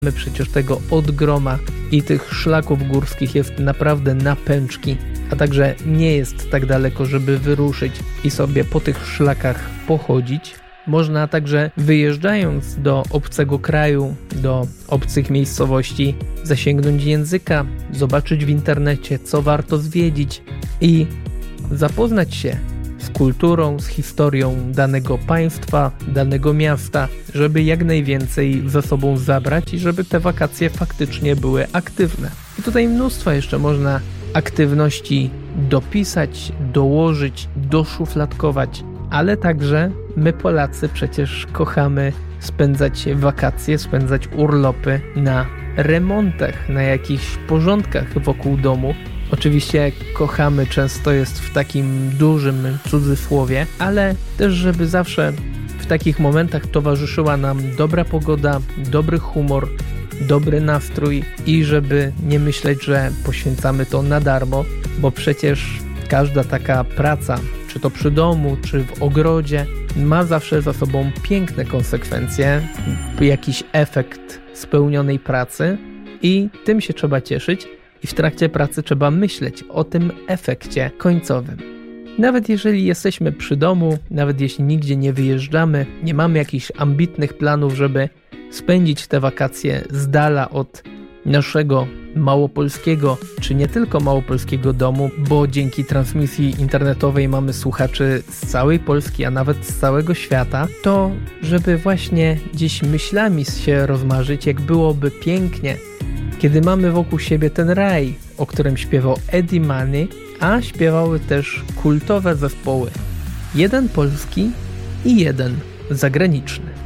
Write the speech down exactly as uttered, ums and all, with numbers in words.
Przecież tego od groma i tych szlaków górskich jest naprawdę na pęczki, a także nie jest tak daleko, żeby wyruszyć i sobie po tych szlakach pochodzić. Można także, wyjeżdżając do obcego kraju, do obcych miejscowości, zasięgnąć języka, zobaczyć w internecie, co warto zwiedzić i zapoznać się z kulturą, z historią danego państwa, danego miasta, żeby jak najwięcej ze sobą zabrać i żeby te wakacje faktycznie były aktywne. I tutaj mnóstwo jeszcze można aktywności dopisać, dołożyć, doszufladkować, ale także my Polacy przecież kochamy spędzać wakacje, spędzać urlopy na remontach, na jakichś porządkach wokół domu. Oczywiście kochamy często jest w takim dużym cudzysłowie, ale też żeby zawsze w takich momentach towarzyszyła nam dobra pogoda, dobry humor, dobry nastrój i żeby nie myśleć, że poświęcamy to na darmo, bo przecież każda taka praca, czy to przy domu, czy w ogrodzie, ma zawsze za sobą piękne konsekwencje, jakiś efekt spełnionej pracy i tym się trzeba cieszyć. I w trakcie pracy trzeba myśleć o tym efekcie końcowym. Nawet jeżeli jesteśmy przy domu, nawet jeśli nigdzie nie wyjeżdżamy, nie mamy jakichś ambitnych planów, żeby spędzić te wakacje z dala od naszego małopolskiego, czy nie tylko małopolskiego domu, bo dzięki transmisji internetowej mamy słuchaczy z całej Polski, a nawet z całego świata, to żeby właśnie gdzieś myślami się rozmarzyć, jak byłoby pięknie, kiedy mamy wokół siebie ten raj, o którym śpiewał Eddie Money, a śpiewały też kultowe zespoły. Jeden polski i jeden zagraniczny.